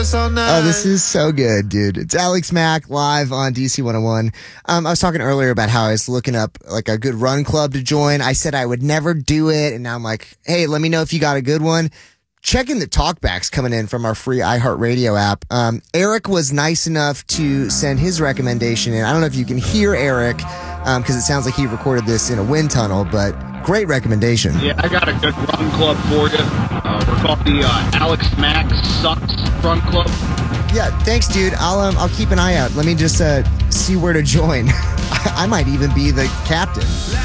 dance all night. Oh, this is so good, dude. It's Alex Mack live on DC 101. I was talking earlier about how I was looking up like a good run club to join. I said I would never do it, and now I'm like, hey, let me know if you got a good one. Checking the talkbacks coming in from our free iHeartRadio app. Eric was nice enough to send his recommendation in. I don't know if you can hear Eric because it sounds like he recorded this in a wind tunnel, but great recommendation. Yeah, I got a good run club for you. We're called the Alex Mack Sucks Run Club. Yeah, thanks, dude. I'll keep an eye out. Let me just see where to join. I might even be the captain.